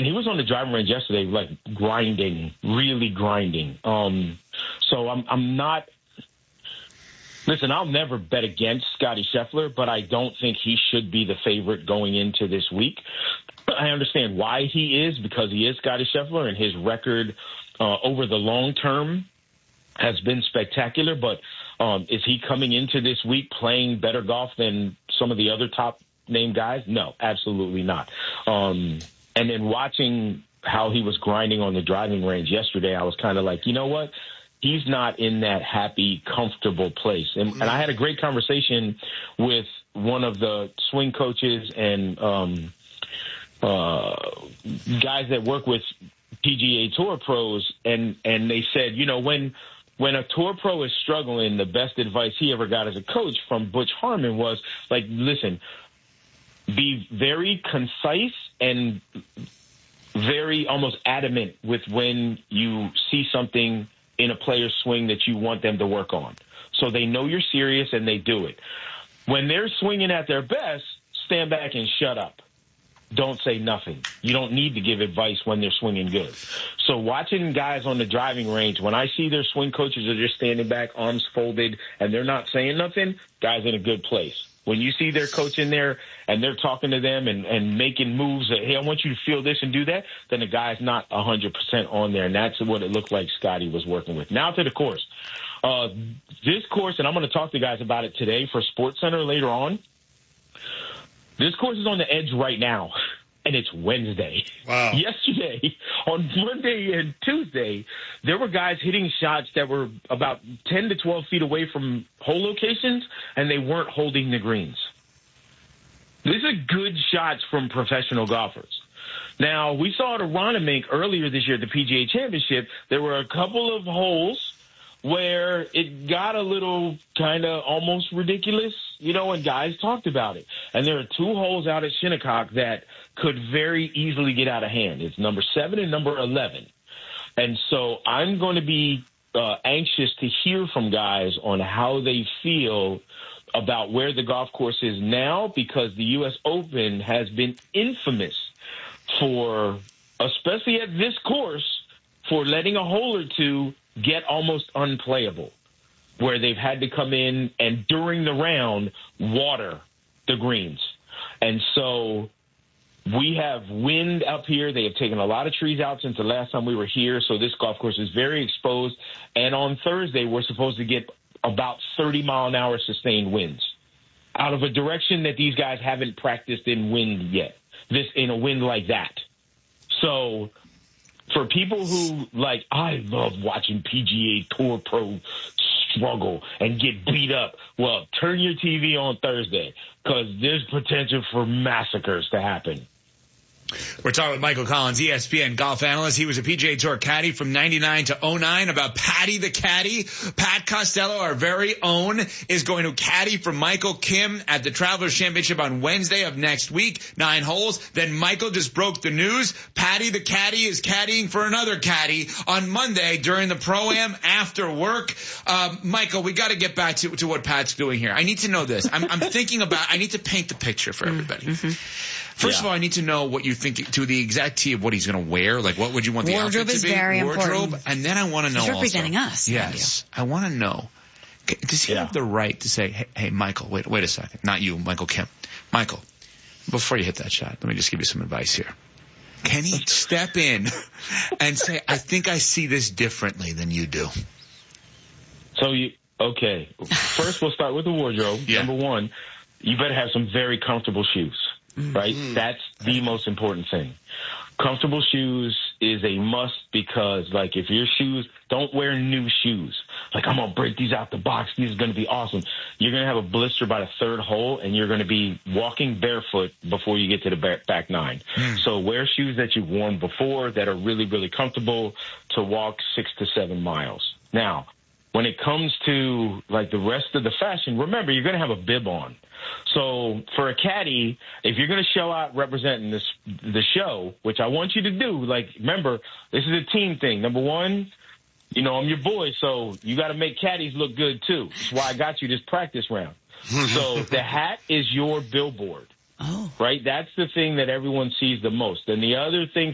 And he was on the driving range yesterday, like grinding, really grinding. So I'm not. Listen, I'll never bet against Scottie Scheffler, but I don't think he should be the favorite going into this week. I understand why he is, because he is Scottie Scheffler, and his record over the long term has been spectacular. But is he coming into this week playing better golf than some of the other top-name guys? No, absolutely not. And then watching how he was grinding on the driving range yesterday, I was kind of like, you know what? He's not in that happy, comfortable place. And I had a great conversation with one of the swing coaches and guys that work with PGA Tour pros, and they said, you know, when a tour pro is struggling, the best advice he ever got as a coach from Butch Harmon was, like, listen, be very concise and very almost adamant with when you see something in a player's swing that you want them to work on. So they know you're serious and they do it. When they're swinging at their best, stand back and shut up. Don't say nothing. You don't need to give advice when they're swinging good. So watching guys on the driving range, when I see their swing coaches are just standing back, arms folded, and they're not saying nothing, guys in a good place. When you see their coach in there and they're talking to them and making moves that, hey, I want you to feel this and do that, then the guy's not 100% on there. And that's what it looked like Scottie was working with. Now to the course. This course, and I'm going to talk to guys about it today for SportsCenter later on. This course is on the edge right now, and it's Wednesday. Wow. Yesterday, on Monday and Tuesday, there were guys hitting shots that were about 10 to 12 feet away from hole locations, and they weren't holding the greens. These are good shots from professional golfers. Now, we saw at Aronimink earlier this year at the PGA Championship, there were a couple of holes where it got a little kind of almost ridiculous, you know, and guys talked about it. And there are two holes out at Shinnecock that could very easily get out of hand. It's number 7 and number 11. And so I'm going to be anxious to hear from guys on how they feel about where the golf course is now, because the U.S. Open has been infamous for, especially at this course, for letting a hole or two get almost unplayable, where they've had to come in and during the round water the greens. And so we have wind up here. They have taken a lot of trees out since the last time we were here, so this golf course is very exposed. And on Thursday, we're supposed to get about 30-mile-an-hour sustained winds out of a direction that these guys haven't practiced in wind yet, in a wind like that. So for people who, like, I love watching PGA Tour Pro struggle and get beat up, well, turn your TV on Thursday, because there's potential for massacres to happen. We're talking with Michael Collins, ESPN golf analyst. He was a PGA Tour caddy from 99 to 09. About Patty the Caddy, Pat Costello, our very own, is going to caddy for Michael Kim at the Travelers Championship on Wednesday of next week, 9 holes. Then Michael just broke the news. Patty the Caddy is caddying for another caddy on Monday during the Pro-Am after work. Michael, we got to get back to what Pat's doing here. I need to know this. I'm thinking about, I need to paint the picture for everybody. Mm-hmm. First of all, I need to know what you think to the exact T of what he's going to wear. Like, what would you want the outfit to be? Wardrobe is very important. And then I want to know he's representing also, us. Yes. I want to know. Does he have the right to say, hey, Michael, wait a second. Not you, Michael Kim. Michael, before you hit that shot, let me just give you some advice here. Can he step in and say, I think I see this differently than you do? Okay. First, we'll start with the wardrobe. Yeah. Number one, you better have some very comfortable shoes. Right? That's the most important thing. Comfortable shoes is a must, because, like, if your shoes, don't wear new shoes. Like, I'm going to break these out the box. These are going to be awesome. You're going to have a blister by the 3rd hole, and you're going to be walking barefoot before you get to the back 9. So wear shoes that you've worn before that are really, really comfortable to walk 6 to 7 miles. Now, when it comes to, like, the rest of the fashion, remember, you're going to have a bib on. So for a caddy, if you're going to show out representing the show, which I want you to do, like, remember, this is a team thing. Number one, you know, I'm your boy, so you got to make caddies look good, too. That's why I got you this practice round. So the hat is your billboard, right? That's the thing that everyone sees the most. And the other thing